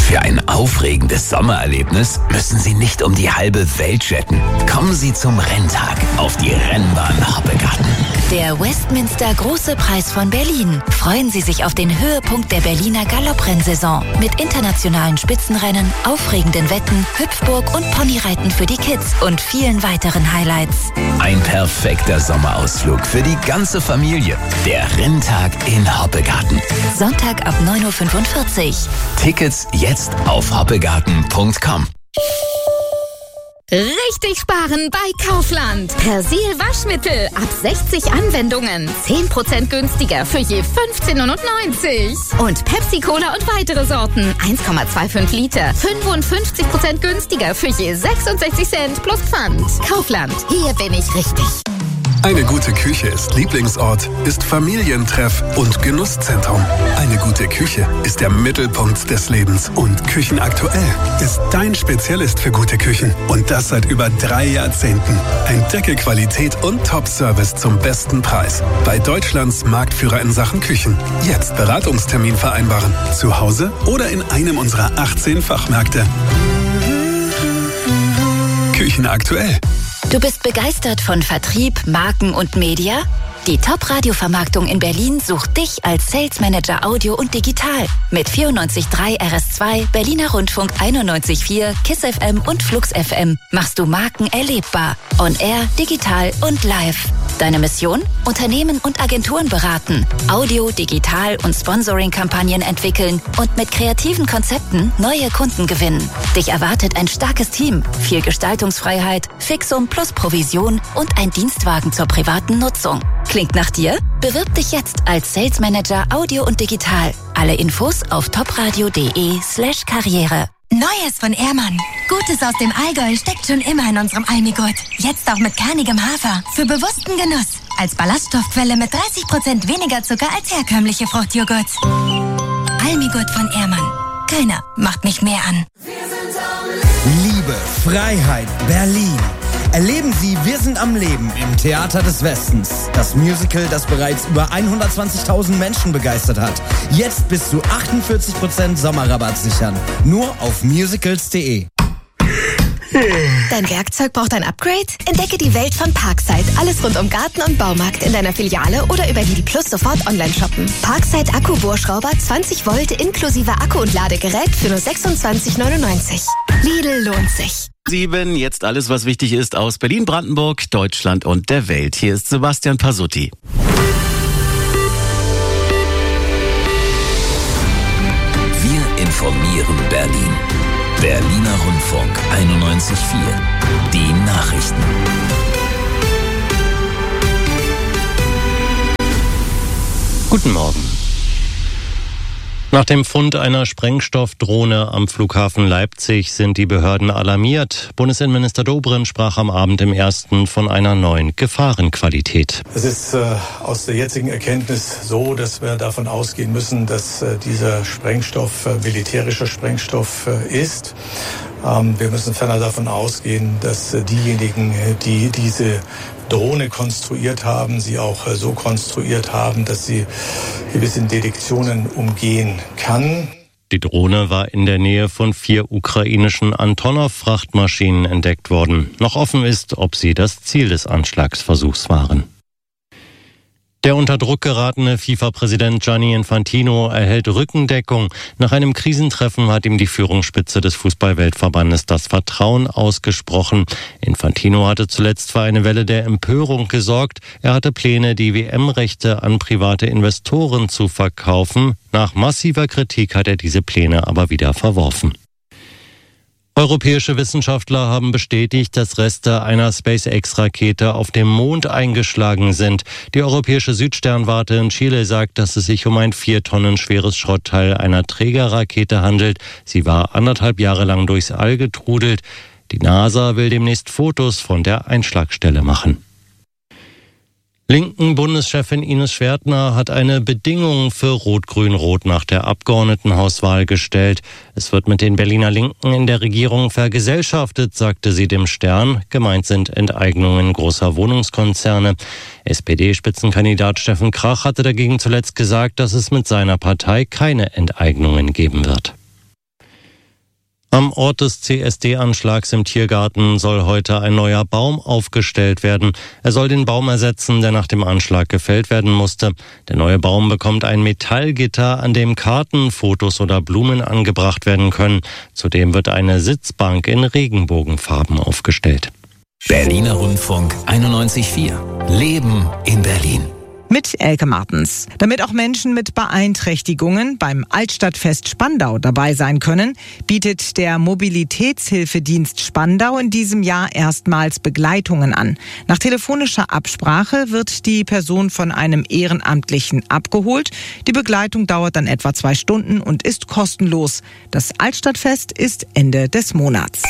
Für ein aufregendes Sommererlebnis müssen Sie nicht um die halbe Welt jetten. Kommen Sie zum Renntag auf die Rennbahn Hoppegarten. Der Westminster Große Preis von Berlin. Freuen Sie sich auf den Höhepunkt der Berliner Galopprennsaison mit internationalen Spitzenrennen, aufregenden Wetten, Hüpfburg und Ponyreiten für die Kids und vielen weiteren Highlights. Ein perfekter Sommerausflug für die ganze Familie. Der Renntag in Hoppegarten. Sonntag ab 9.45 Uhr. Tickets jetzt auf hoppegarten.com. Richtig sparen bei Kaufland. Persil Waschmittel ab 60 Anwendungen. 10% günstiger für je 15,99 €. Und Pepsi Cola und weitere Sorten. 1,25 Liter. 55% günstiger für je 66 Cent plus Pfand. Kaufland. Hier bin ich richtig. Eine gute Küche ist Lieblingsort, ist Familientreff und Genusszentrum. Eine gute Küche ist der Mittelpunkt des Lebens. Und Küchenaktuell ist dein Spezialist für gute Küchen. Und das seit über 3 Jahrzehnten. Entdecke Qualität und Top-Service zum besten Preis. Bei Deutschlands Marktführer in Sachen Küchen. Jetzt Beratungstermin vereinbaren. Zu Hause oder in einem unserer 18 Fachmärkte. Küchenaktuell. Du bist begeistert von Vertrieb, Marken und Media? Die Top-Radio-Vermarktung in Berlin sucht dich als Sales Manager Audio und Digital. Mit 94.3 RS2, Berliner Rundfunk 91.4, KISS FM und Flux FM machst du Marken erlebbar. On Air, digital und live. Deine Mission? Unternehmen und Agenturen beraten, Audio, Digital und Sponsoring-Kampagnen entwickeln und mit kreativen Konzepten neue Kunden gewinnen. Dich erwartet ein starkes Team, viel Gestaltungsfreiheit, Fixum plus Provision und ein Dienstwagen zur privaten Nutzung. Klingt nach dir? Bewirb dich jetzt als Sales Manager Audio und Digital. Alle Infos auf topradio.de/Karriere. Neues von Ehrmann. Gutes aus dem Allgäu steckt schon immer in unserem Almigurt. Jetzt auch mit kernigem Hafer. Für bewussten Genuss. Als Ballaststoffquelle mit 30% weniger Zucker als herkömmliche Fruchtjoghurt. Almigurt von Ehrmann. Keiner macht mich mehr an. Liebe, Freiheit, Berlin. Erleben Sie Wir sind am Leben im Theater des Westens. Das Musical, das bereits über 120.000 Menschen begeistert hat. Jetzt bis zu 48% Sommerrabatt sichern. Nur auf musicals.de. Dein Werkzeug braucht ein Upgrade? Entdecke die Welt von Parkside. Alles rund um Garten und Baumarkt in deiner Filiale oder über Lidl Plus sofort online shoppen. Parkside Akkubohrschrauber 20 Volt inklusive Akku und Ladegerät für nur 26,99 €. Lidl lohnt sich. 7, jetzt alles, was wichtig ist aus Berlin, Brandenburg, Deutschland und der Welt. Hier ist Sebastian Pasutti. Wir informieren Berlin. Berliner Rundfunk 91.4. Die Nachrichten. Guten Morgen. Nach dem Fund einer Sprengstoffdrohne am Flughafen Leipzig sind die Behörden alarmiert. Bundesinnenminister Dobrindt sprach am Abend im Ersten von einer neuen Gefahrenqualität. Es ist aus der jetzigen Erkenntnis so, dass wir davon ausgehen müssen, dass dieser Sprengstoff militärischer Sprengstoff ist. Wir müssen ferner davon ausgehen, dass diejenigen, die diese Drohne konstruiert haben, sie auch so konstruiert haben, dass sie gewisse Detektionen umgehen kann. Die Drohne war in der Nähe von 4 ukrainischen Antonov-Frachtmaschinen entdeckt worden. Noch offen ist, ob sie das Ziel des Anschlagsversuchs waren. Der unter Druck geratene FIFA-Präsident Gianni Infantino erhält Rückendeckung. Nach einem Krisentreffen hat ihm die Führungsspitze des Fußball-Weltverbandes das Vertrauen ausgesprochen. Infantino hatte zuletzt für eine Welle der Empörung gesorgt. Er hatte Pläne, die WM-Rechte an private Investoren zu verkaufen. Nach massiver Kritik hat er diese Pläne aber wieder verworfen. Europäische Wissenschaftler haben bestätigt, dass Reste einer SpaceX-Rakete auf dem Mond eingeschlagen sind. Die europäische Südsternwarte in Chile sagt, dass es sich um ein 4 Tonnen schweres Schrottteil einer Trägerrakete handelt. Sie war 1,5 Jahre lang durchs All getrudelt. Die NASA will demnächst Fotos von der Einschlagstelle machen. Linken Bundeschefin Ines Schwertner hat eine Bedingung für Rot-Grün-Rot nach der Abgeordnetenhauswahl gestellt. Es wird mit den Berliner Linken in der Regierung vergesellschaftet, sagte sie dem Stern. Gemeint sind Enteignungen großer Wohnungskonzerne. SPD-Spitzenkandidat Steffen Krach hatte dagegen zuletzt gesagt, dass es mit seiner Partei keine Enteignungen geben wird. Am Ort des CSD-Anschlags im Tiergarten soll heute ein neuer Baum aufgestellt werden. Er soll den Baum ersetzen, der nach dem Anschlag gefällt werden musste. Der neue Baum bekommt ein Metallgitter, an dem Karten, Fotos oder Blumen angebracht werden können. Zudem wird eine Sitzbank in Regenbogenfarben aufgestellt. Berliner Rundfunk 91.4. Leben in Berlin. Mit Elke Martens. Damit auch Menschen mit Beeinträchtigungen beim Altstadtfest Spandau dabei sein können, bietet der Mobilitätshilfedienst Spandau in diesem Jahr erstmals Begleitungen an. Nach telefonischer Absprache wird die Person von einem Ehrenamtlichen abgeholt. Die Begleitung dauert dann etwa 2 Stunden und ist kostenlos. Das Altstadtfest ist Ende des Monats.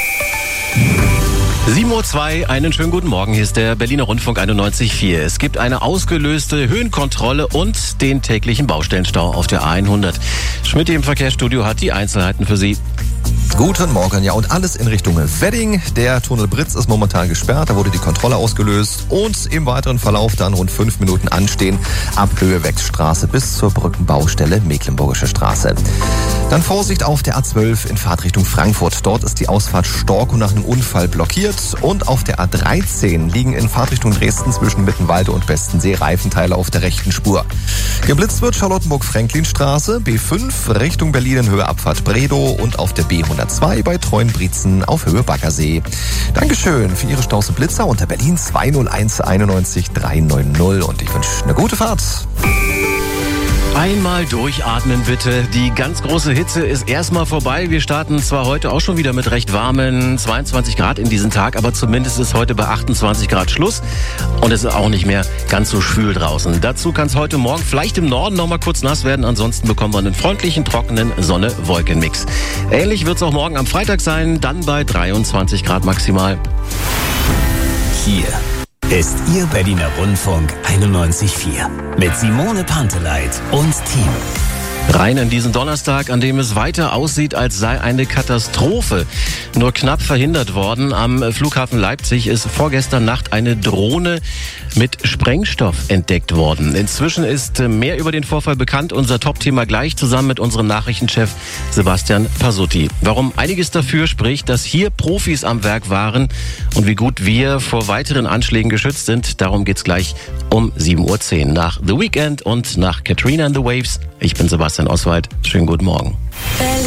7:02 Uhr, einen schönen guten Morgen. Hier ist der Berliner Rundfunk 91.4. Es gibt eine ausgelöste Höhenkontrolle und den täglichen Baustellenstau auf der A100. Schmidt im Verkehrsstudio hat die Einzelheiten für Sie. Guten Morgen, ja, und alles in Richtung Wedding. Der Tunnel Britz ist momentan gesperrt, da wurde die Kontrolle ausgelöst und im weiteren Verlauf dann rund 5 Minuten anstehen ab Höhe-Wechsstraße bis zur Brückenbaustelle Mecklenburgische Straße. Dann Vorsicht auf der A12 in Fahrtrichtung Frankfurt. Dort ist die Ausfahrt Storkow nach einem Unfall blockiert und auf der A13 liegen in Fahrtrichtung Dresden zwischen Mittenwalde und Westensee Reifenteile auf der rechten Spur. Geblitzt wird Charlottenburg-Franklinstraße, B5 Richtung Berlin in Höhe Abfahrt Bredow und auf der B102 bei Treuenbrietzen auf Höhe Baggersee. Dankeschön für Ihre Staus und Blitzer unter Berlin 201 91 390 und ich wünsche eine gute Fahrt. Einmal durchatmen bitte. Die ganz große Hitze ist erstmal vorbei. Wir starten zwar heute auch schon wieder mit recht warmen 22 Grad in diesen Tag, aber zumindest ist heute bei 28 Grad Schluss und es ist auch nicht mehr ganz so schwül draußen. Dazu kann es heute Morgen vielleicht im Norden noch mal kurz nass werden. Ansonsten bekommen wir einen freundlichen, trockenen Sonne-Wolken-Mix. Ähnlich wird es auch morgen am Freitag sein, dann bei 23 Grad maximal. Hier ist Ihr Berliner Rundfunk 91.4 mit Simone Panteleit und Team. Rein in diesen Donnerstag, an dem es weiter aussieht, als sei eine Katastrophe nur knapp verhindert worden. Am Flughafen Leipzig ist vorgestern Nacht eine Drohne mit Sprengstoff entdeckt worden. Inzwischen ist mehr über den Vorfall bekannt. Unser Top-Thema gleich zusammen mit unserem Nachrichtenchef Sebastian Pasutti. Warum einiges dafür spricht, dass hier Profis am Werk waren und wie gut wir vor weiteren Anschlägen geschützt sind, darum geht's gleich um 7:10 Uhr nach The Weeknd und nach Katrina and the Waves. Ich bin Sebastian Oswald. Schönen guten Morgen.